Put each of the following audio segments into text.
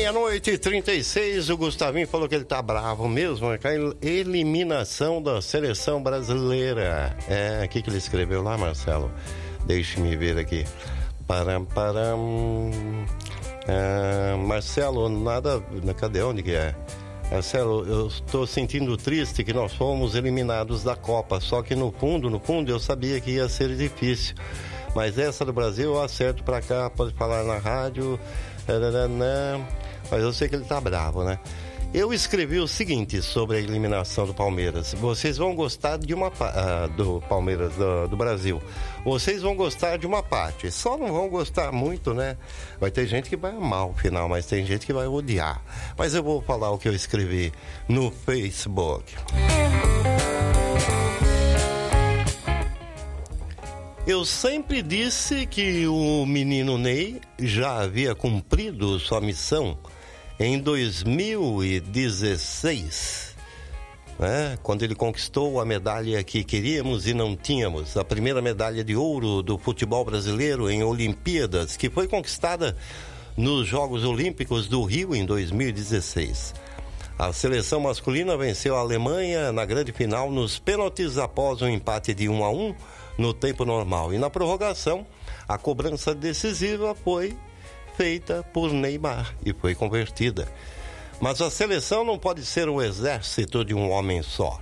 Meia-noite e 36, o Gustavinho falou que ele tá bravo mesmo, com a eliminação da seleção brasileira. O que ele escreveu lá, Marcelo? Deixe-me ver aqui. Marcelo, nada... Cadê? Onde que é? Marcelo, eu estou sentindo triste que nós fomos eliminados da Copa, só que no fundo eu sabia que ia ser difícil. Mas essa do Brasil eu acerto pra cá, pode falar na rádio... Mas eu sei que ele tá bravo, né? Eu escrevi o seguinte sobre a eliminação do Palmeiras. Vocês vão gostar de uma do Palmeiras do Brasil. Vocês vão gostar de uma parte. Só não vão gostar muito, né? Vai ter gente que vai amar o final, mas tem gente que vai odiar. Mas eu vou falar o que eu escrevi no Facebook. Eu sempre disse que o menino Ney já havia cumprido sua missão em 2016, né? Quando ele conquistou a medalha que queríamos e não tínhamos, a primeira medalha de ouro do futebol brasileiro em Olimpíadas, que foi conquistada nos Jogos Olímpicos do Rio em 2016. A seleção masculina venceu a Alemanha na grande final nos pênaltis após um empate de 1-1 no tempo normal. E na prorrogação, a cobrança decisiva foi feita por Neymar e foi convertida. Mas a seleção não pode ser um exército de um homem só.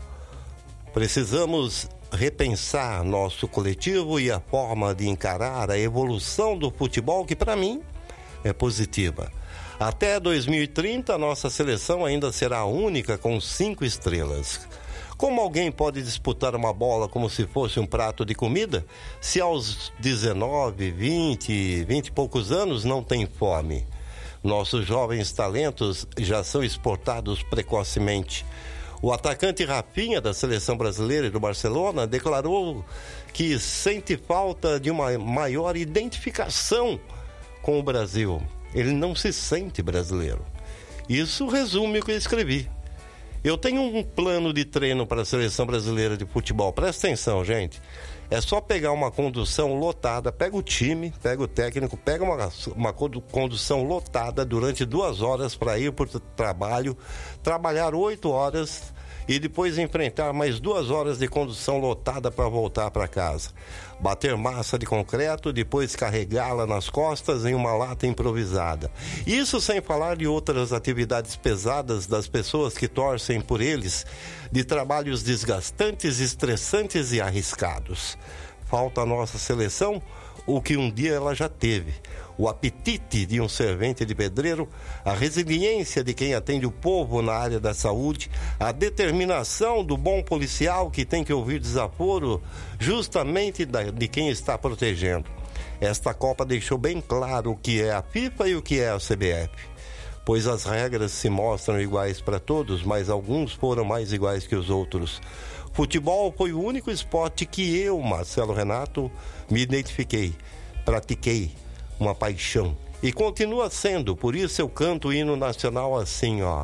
Precisamos repensar nosso coletivo e a forma de encarar a evolução do futebol, que para mim é positiva. Até 2030, nossa seleção ainda será a única com 5 estrelas. Como alguém pode disputar uma bola como se fosse um prato de comida, se aos 19, 20 e poucos anos não tem fome? Nossos jovens talentos já são exportados precocemente. O atacante Rafinha, da seleção brasileira e do Barcelona, declarou que sente falta de uma maior identificação com o Brasil. Ele não se sente brasileiro. Isso resume o que eu escrevi. Eu tenho um plano de treino para a seleção brasileira de futebol. Presta atenção, gente. É só pegar uma condução lotada, pega o time, pega o técnico, pega uma condução lotada durante 2 horas para ir para o trabalho, trabalhar 8 horas e depois enfrentar mais 2 horas de condução lotada para voltar para casa. Bater massa de concreto, depois carregá-la nas costas em uma lata improvisada. Isso sem falar de outras atividades pesadas das pessoas que torcem por eles, de trabalhos desgastantes, estressantes e arriscados. Falta à nossa seleção o que um dia ela já teve: o apetite de um servente de pedreiro, a resiliência de quem atende o povo na área da saúde, a determinação do bom policial que tem que ouvir desaforo justamente de quem está protegendo. Esta Copa deixou bem claro o que é a FIFA e o que é a CBF, pois as regras se mostram iguais para todos, mas alguns foram mais iguais que os outros. Futebol foi o único esporte que eu, Marcelo Renato, me identifiquei, pratiquei, uma paixão. E continua sendo, por isso eu canto o hino nacional assim, ó.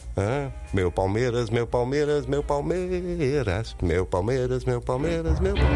Meu Palmeiras, meu Palmeiras, meu Palmeiras, meu Palmeiras, meu Palmeiras, meu Palmeiras.